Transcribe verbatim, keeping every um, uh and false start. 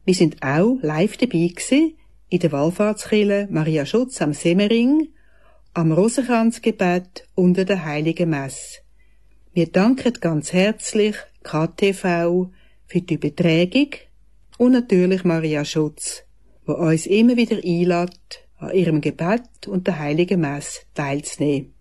Wir sind auch live dabei gewesen, in der Wallfahrtskirche Maria Schutz am Semmering, am Rosenkranzgebet unter der Heiligen Messe. Wir danken ganz herzlich K T V für die Übertragung und natürlich Maria Schutz, wo uns immer wieder einlädt, an ihrem Gebet und der Heiligen Messe teilzunehmen.